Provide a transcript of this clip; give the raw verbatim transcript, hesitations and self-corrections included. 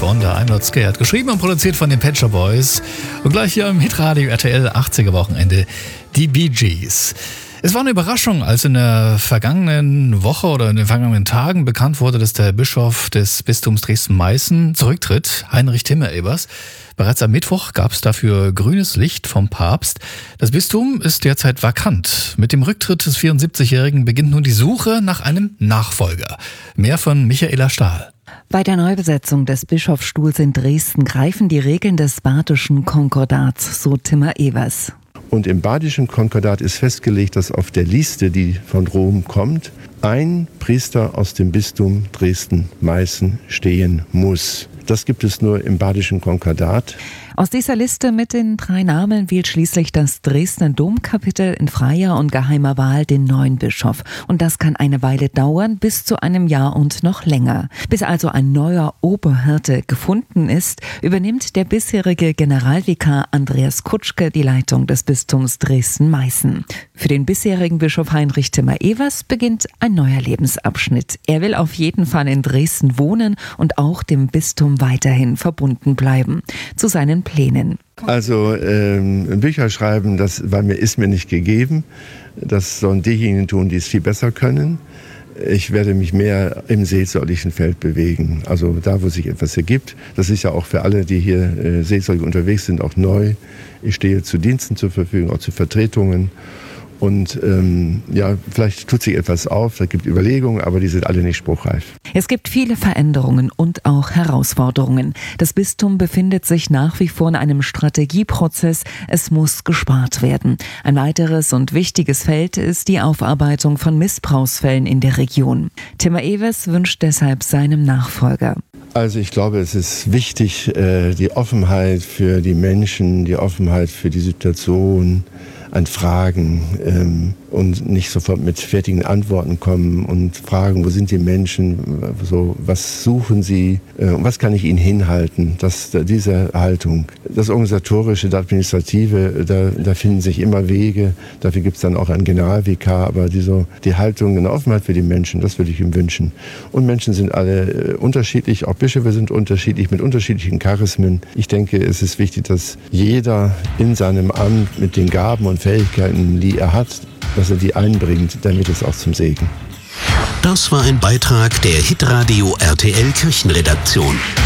von der I'm Not Scared. Geschrieben und produziert von den Pet Shop Boys. Und gleich hier im Hitradio R T L achtziger Wochenende die Bee Gees. Es war eine Überraschung, als in der vergangenen Woche oder in den vergangenen Tagen bekannt wurde, dass der Bischof des Bistums Dresden-Meißen zurücktritt, Heinrich Timmer-Ebers. Bereits am Mittwoch gab es dafür grünes Licht vom Papst. Das Bistum ist derzeit vakant. Mit dem Rücktritt des vierundsiebzigjährigen beginnt nun die Suche nach einem Nachfolger. Mehr von Michaela Stahl. Bei der Neubesetzung des Bischofsstuhls in Dresden greifen die Regeln des Badischen Konkordats, so Timmer-Ebers. Und im Badischen Konkordat ist festgelegt, dass auf der Liste, die von Rom kommt, ein Priester aus dem Bistum Dresden-Meißen stehen muss. Das gibt es nur im Badischen Konkordat. Aus dieser Liste mit den drei Namen wählt schließlich das Dresdner Domkapitel in freier und geheimer Wahl den neuen Bischof. Und das kann eine Weile dauern, bis zu einem Jahr und noch länger. Bis also ein neuer Oberhirte gefunden ist, übernimmt der bisherige Generalvikar Andreas Kutschke die Leitung des Bistums Dresden-Meißen. Für den bisherigen Bischof Heinrich Timmer-Ebers beginnt ein neuer Lebensabschnitt. Er will auf jeden Fall in Dresden wohnen und auch dem Bistum weiterhin verbunden bleiben. Zu seinen Plänen. Also ähm, Bücher schreiben, das war mir, ist mir nicht gegeben. Das sollen diejenigen tun, die es viel besser können. Ich werde mich mehr im seelsorglichen Feld bewegen, also da, wo sich etwas ergibt. Das ist ja auch für alle, die hier äh, seelsorglich unterwegs sind, auch neu. Ich stehe zu Diensten zur Verfügung, auch zu Vertretungen. Und ähm, ja, vielleicht tut sich etwas auf, es gibt Überlegungen, aber die sind alle nicht spruchreif. Es gibt viele Veränderungen und auch Herausforderungen. Das Bistum befindet sich nach wie vor in einem Strategieprozess. Es muss gespart werden. Ein weiteres und wichtiges Feld ist die Aufarbeitung von Missbrauchsfällen in der Region. Timmer-Ebers wünscht deshalb seinem Nachfolger. Also ich glaube, es ist wichtig, die Offenheit für die Menschen, die Offenheit für die Situation an Fragen ähm, und nicht sofort mit fertigen Antworten kommen und fragen, wo sind die Menschen, so, was suchen sie, äh, was kann ich ihnen hinhalten, das, diese Haltung. Das Organisatorische, das Administrative, da, da finden sich immer Wege, dafür gibt es dann auch einen Generalvikar, aber diese, die Haltung, eine Offenheit für die Menschen, das würde ich ihm wünschen. Und Menschen sind alle äh, unterschiedlich, auch Bischöfe sind unterschiedlich, mit unterschiedlichen Charismen. Ich denke, es ist wichtig, dass jeder in seinem Amt mit den Gaben und Fähigkeiten, die er hat, dass er die einbringt, damit es auch zum Segen. Das war ein Beitrag der Hitradio R T L Kirchenredaktion.